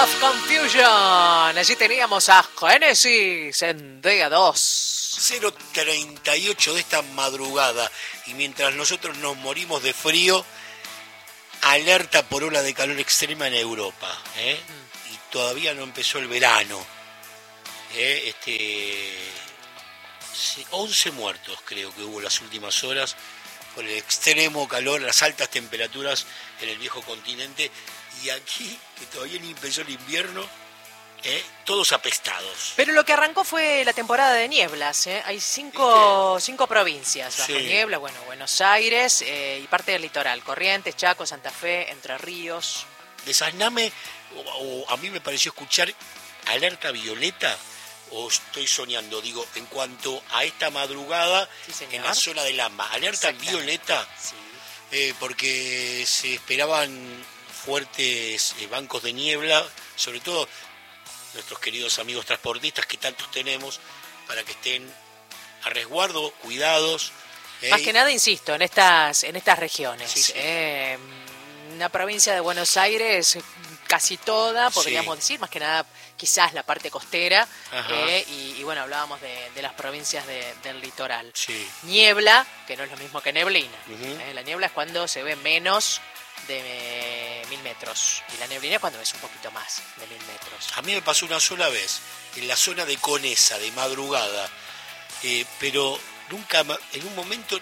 of Confusion. Allí teníamos a Genesis en día 2. 0:38 de esta madrugada. Y mientras nosotros nos morimos de frío, alerta por ola de calor extrema en Europa. Y todavía no empezó el verano. 11 muertos creo que hubo las últimas horas por el extremo calor, las altas temperaturas en el viejo continente. Y aquí, que todavía ni empezó el invierno, todos apestados. Pero lo que arrancó fue la temporada de nieblas. Hay cinco provincias bajo niebla. Bueno, Buenos Aires y parte del litoral. Corrientes, Chaco, Santa Fe, Entre Ríos. Desasname, o a mí me pareció escuchar alerta violeta, o estoy soñando, digo, en cuanto a esta madrugada en la zona del AMBA. Alerta violeta, porque se esperaban fuertes bancos de niebla, sobre todo nuestros queridos amigos transportistas que tantos tenemos, para que estén a resguardo, cuidados. Más que nada, insisto, en estas regiones. Sí. La provincia de Buenos Aires, casi toda, podríamos decir, más que nada quizás la parte costera, y bueno, hablábamos de las provincias del litoral. Sí. Niebla, que no es lo mismo que neblina. La niebla es cuando se ve menos de 1000 metros, y la neblina es cuando ves un poquito más de 1000 metros. A mí me pasó una sola vez, en la zona de Conesa, de madrugada, pero nunca, en un momento,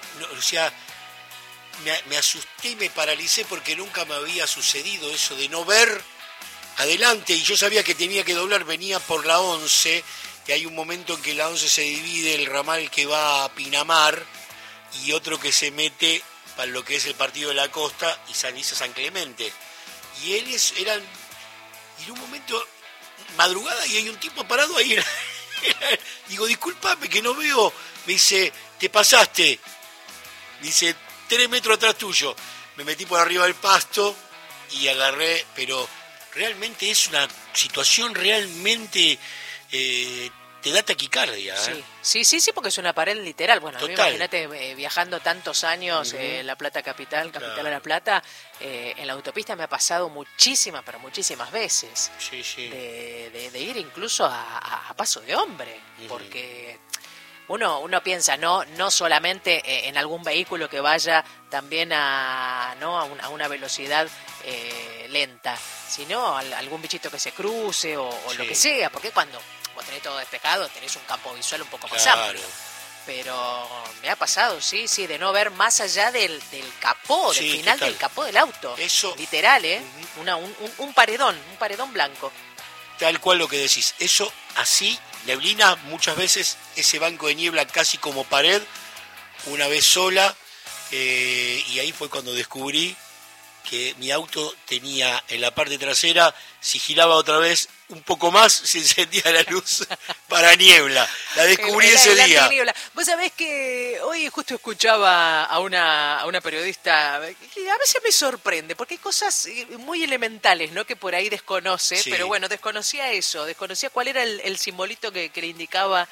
me asusté y me paralicé porque nunca me había sucedido eso de no ver adelante, y yo sabía que tenía que doblar, venía por la 11, que hay un momento en que la 11 se divide, el ramal que va a Pinamar y otro que se mete para lo que es el partido de la costa y San Luis a San Clemente. Y eran, y en un momento, madrugada, y hay un tipo parado ahí. Digo, discúlpame que no veo. Me dice, te pasaste. Me dice, 3 metros atrás tuyo. Me metí por arriba del pasto y agarré, pero realmente es una situación realmente... te da taquicardia. Sí, porque es una pared literal. Bueno, a mí, total. Imagínate, viajando tantos años, La Plata capital de La Plata, en la autopista me ha pasado muchísimas veces. Sí. De ir incluso a paso de hombre, porque uno piensa no solamente en algún vehículo que vaya también a una velocidad lenta, sino algún bichito que se cruce o lo que sea, porque cuando vos tenés todo despejado, tenés un campo visual un poco más amplio. Pero me ha pasado, de no ver más allá del capó, del final del capó del auto. Eso, literal, un paredón blanco. Tal cual lo que decís. Eso así, neblina, muchas veces ese banco de niebla casi como pared, una vez sola, y ahí fue cuando descubrí que mi auto tenía en la parte trasera, si giraba otra vez un poco más, se encendía la luz para niebla. La descubrí ese día. Vos sabés que hoy justo escuchaba a una periodista que a veces me sorprende, porque hay cosas muy elementales, ¿no?, que por ahí desconoce, pero bueno, desconocía cuál era el simbolito que le indicaba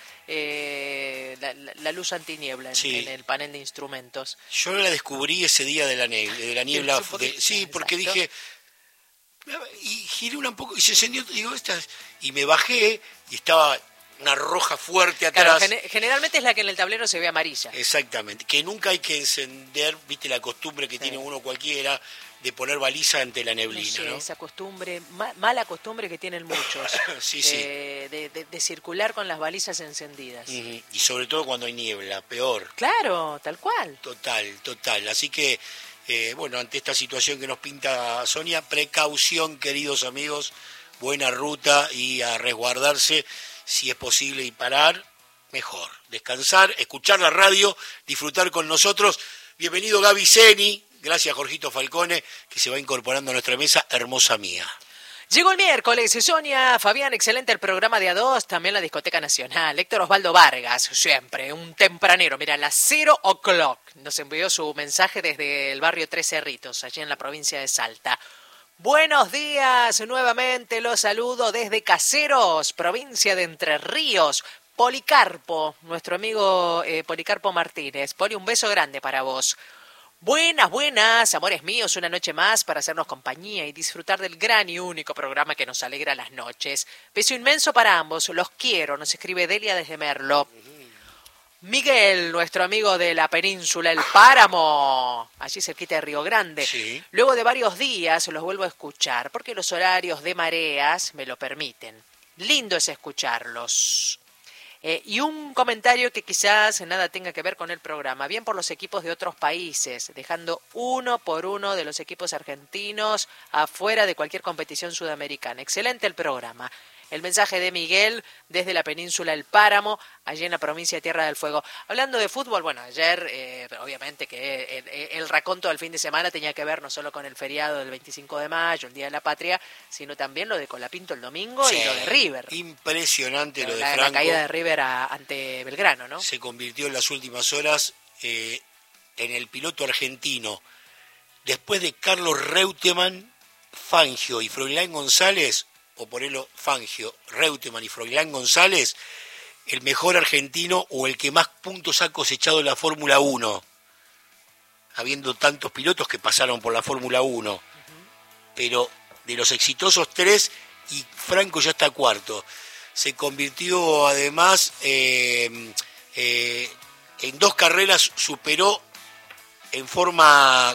la luz antiniebla en el panel de instrumentos. Yo la descubrí ese día de la niebla. Porque dije... Y giré un poco y se encendió, digo, y me bajé y estaba una roja fuerte atrás. Claro, generalmente es la que en el tablero se ve amarilla. Exactamente, que nunca hay que encender, viste la costumbre que tiene uno cualquiera de poner baliza ante la neblina, ¿no? Esa costumbre, mala costumbre que tienen muchos, de circular con las balizas encendidas. Y sobre todo cuando hay niebla, peor. Claro, tal cual. Total, así que... ante esta situación que nos pinta Sonia, precaución, queridos amigos, buena ruta y a resguardarse si es posible y parar, mejor. Descansar, escuchar la radio, disfrutar con nosotros. Bienvenido Gaby Zeni, gracias Jorgito Falcone, que se va incorporando a nuestra mesa, hermosa mía. Llegó el miércoles, Sonia, Fabián, excelente el programa de A2, también la Discoteca Nacional. Héctor Osvaldo Vargas, siempre, un tempranero, mira, a las 0 o'clock. Nos envió su mensaje desde el barrio Tres Cerritos, allí en la provincia de Salta. Buenos días, nuevamente los saludo desde Caseros, provincia de Entre Ríos. Policarpo, nuestro amigo Policarpo Martínez. Poli, un beso grande para vos. Buenas, buenas, amores míos, una noche más para hacernos compañía y disfrutar del gran y único programa que nos alegra las noches. Beso inmenso para ambos, los quiero, nos escribe Delia desde Merlo. Miguel, nuestro amigo de la península, el Páramo, allí cerquita de Río Grande. Sí. Luego de varios días los vuelvo a escuchar porque los horarios de mareas me lo permiten. Lindo es escucharlos. Y un comentario que quizás nada tenga que ver con el programa, bien por los equipos de otros países, dejando uno por uno de los equipos argentinos afuera de cualquier competición sudamericana. Excelente el programa. El mensaje de Miguel desde la península El Páramo, allí en la provincia de Tierra del Fuego. Hablando de fútbol, bueno, ayer obviamente que el raconto del fin de semana tenía que ver no solo con el feriado del 25 de mayo, el Día de la Patria, sino también lo de Colapinto el domingo y lo de River. Impresionante lo de Franco. La caída de River ante Belgrano, ¿no? Se convirtió en las últimas horas en el piloto argentino. Después de Carlos Reutemann, Fangio y Froilán González, o ponerlo Fangio, Reutemann y Froilán González, el mejor argentino o el que más puntos ha cosechado en la Fórmula 1, habiendo tantos pilotos que pasaron por la Fórmula 1. Pero de los exitosos 3, y Franco ya está cuarto. Se convirtió además en 2 carreras, superó en forma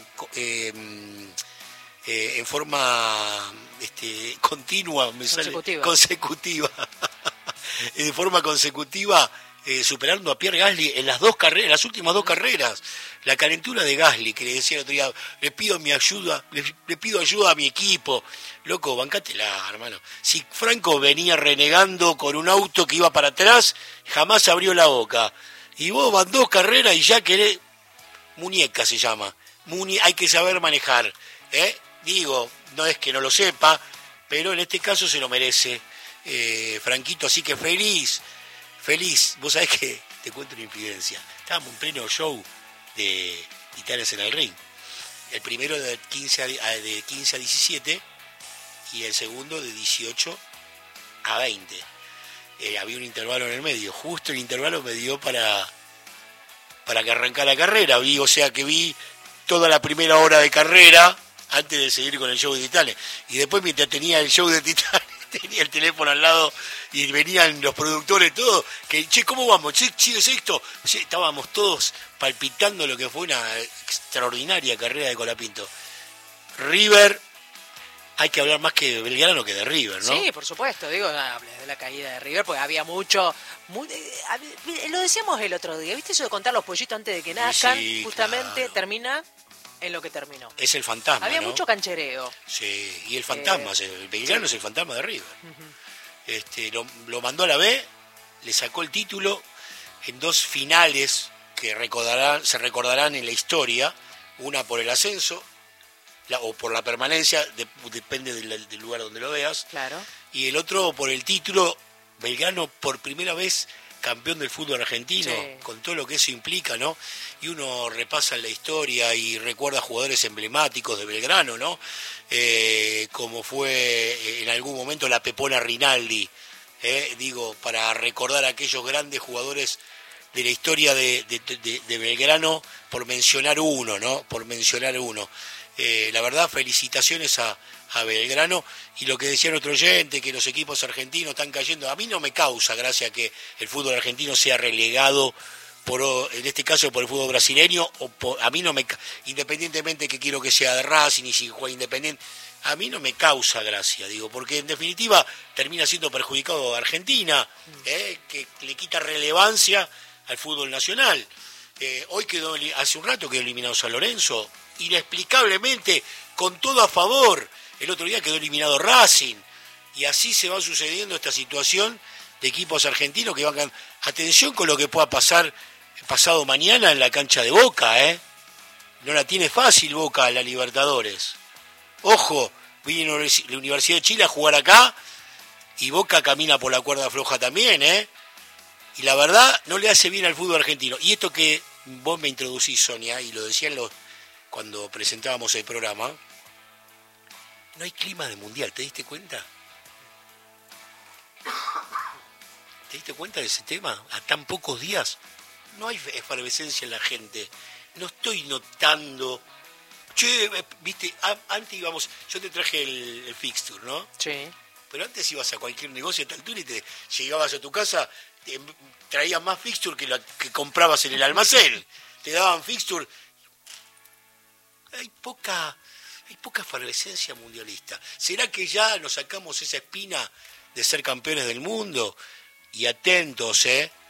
continua, consecutiva de forma consecutiva, superando a Pierre Gasly en las 2 carreras, las últimas 2 carreras. La calentura de Gasly, que le decía el otro día, le pido ayuda a mi equipo. Loco, bancátela, hermano. Si Franco venía renegando con un auto que iba para atrás, jamás abrió la boca. Y vos van 2 carreras y ya querés... Muñeca se llama. Hay que saber manejar. Digo, no es que no lo sepa, pero en este caso se lo merece Franquito, así que feliz. Vos sabés que te cuento una infidencia. Estábamos en pleno show de Titanes en el Ring. El primero de 15 a 17 y el segundo de 18 a 20. Había un intervalo en el medio. Justo el intervalo me dio para que arrancara la carrera. Vi toda la primera hora de carrera antes de seguir con el show de Titanes. Y después, mientras tenía el show de Titanes, tenía el teléfono al lado y venían los productores todos, que, ¿cómo vamos? ¿Es esto? Estábamos todos palpitando lo que fue una extraordinaria carrera de Colapinto. River, hay que hablar más que de Belgrano que de River, ¿no? Sí, por supuesto, digo, hablé de la caída de River, porque había mucho... lo decíamos el otro día, ¿viste eso de contar los pollitos antes de que nazcan? Sí, justamente claro. Termina en lo que terminó. Es el fantasma, había ¿no? mucho canchereo. Sí, y el fantasma, el Belgrano sí. Es el fantasma de River. Lo mandó a la B, le sacó el título en 2 finales que se recordarán en la historia, una por el ascenso o por la permanencia, depende del lugar donde lo veas, Claro. Y el otro por el título. Belgrano por primera vez campeón del fútbol argentino, sí. Con todo lo que eso implica, ¿no? Y uno repasa la historia y recuerda jugadores emblemáticos de Belgrano, ¿no? Como fue en algún momento la Pepona Rinaldi, para recordar a aquellos grandes jugadores de la historia de Belgrano, por mencionar uno, ¿no? La verdad, felicitaciones a Belgrano, y lo que decía nuestro oyente, que los equipos argentinos están cayendo. A mí no me causa gracia que el fútbol argentino sea relegado en este caso por el fútbol brasileño, a mí no me, independientemente que quiero que sea de Racing y si juega Independiente, a mí no me causa gracia, porque en definitiva termina siendo perjudicado a Argentina, que le quita relevancia al fútbol nacional. Hoy hace un rato quedó eliminado San Lorenzo, inexplicablemente, con todo a favor. El otro día quedó eliminado Racing, y así se va sucediendo esta situación de equipos argentinos que van. Atención con lo que pueda pasar pasado mañana en la cancha de Boca, No la tiene fácil Boca a la Libertadores. Ojo, viene la Universidad de Chile a jugar acá, y Boca camina por la cuerda floja también, Y la verdad, no le hace bien al fútbol argentino. Y esto que vos me introducís, Sonia, y lo decían cuando presentábamos el programa, no hay clima de mundial, ¿te diste cuenta? ¿Te diste cuenta de ese tema? A tan pocos días no hay efervescencia en la gente. no estoy notando. Che, viste, antes íbamos, yo te traje el fixture, ¿no? Sí. Pero antes ibas a cualquier negocio a esta altura y te llegabas a tu casa, traías más fixture que la que comprabas en el almacén. Te daban fixture. Hay poca efervescencia mundialista. ¿Será que ya nos sacamos esa espina de ser campeones del mundo? Y atentos,